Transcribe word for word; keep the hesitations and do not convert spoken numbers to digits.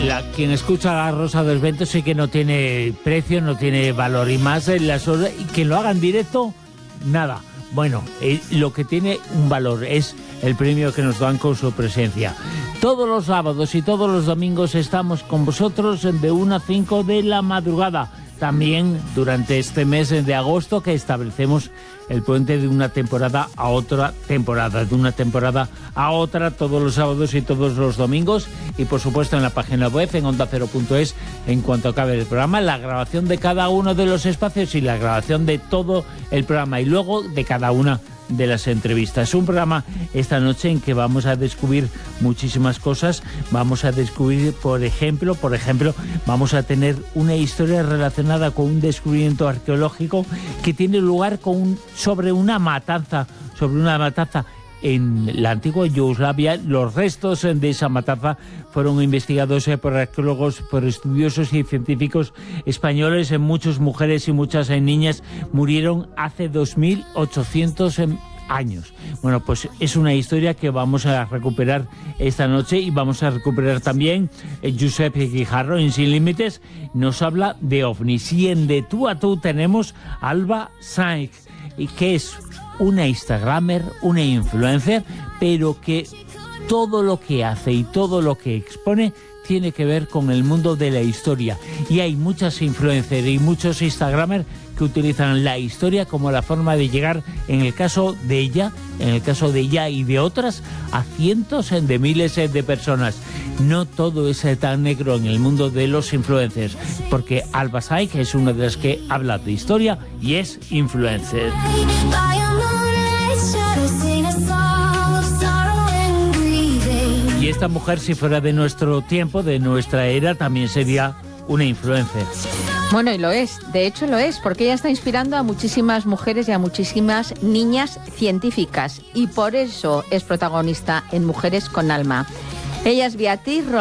la, quien escucha a Rosa dos Ventos sí que no tiene precio, no tiene valor, y más en las horas, y que lo haga en directo, nada. Bueno, eh, lo que tiene un valor es el premio que nos dan con su presencia. Todos los sábados y todos los domingos estamos con vosotros de una a cinco de la madrugada. También durante este mes de agosto, que establecemos el puente de una temporada a otra temporada, de una temporada a otra, todos los sábados y todos los domingos, y por supuesto en la página web, en onda cero punto es, en cuanto acabe el programa, la grabación de cada uno de los espacios y la grabación de todo el programa, y luego de cada una de las entrevistas. Un programa esta noche en que vamos a descubrir muchísimas cosas. Vamos a descubrir, por ejemplo, por ejemplo, vamos a tener una historia relacionada con un descubrimiento arqueológico que tiene lugar con un, sobre una matanza, sobre una matanza en la antigua Yugoslavia. Los restos de esa matanza fueron investigados por arqueólogos, por estudiosos y científicos españoles. Muchas mujeres y muchas niñas murieron hace dos mil ochocientos años. Bueno, pues es una historia que vamos a recuperar esta noche, y vamos a recuperar también eh, Josep Guijarro en Sin Límites. Nos habla de ovnis, y en De Tú a Tú tenemos a Alba Sainz, y que es una instagramer, una influencer, pero que todo lo que hace y todo lo que expone tiene que ver con el mundo de la historia. Y hay muchas influencers y muchos instagramers que utilizan la historia como la forma de llegar, en el caso de ella, en el caso de ella y de otras, a cientos de miles de personas. No todo es tan negro en el mundo de los influencers, porque Alba Sainz es una de las que habla de historia y es influencer. Y esta mujer, si fuera de nuestro tiempo, de nuestra era, también sería una influencer. Bueno, y lo es, de hecho lo es, porque ella está inspirando a muchísimas mujeres y a muchísimas niñas científicas, y por eso es protagonista en Mujeres con Alma. Ella es Beatriz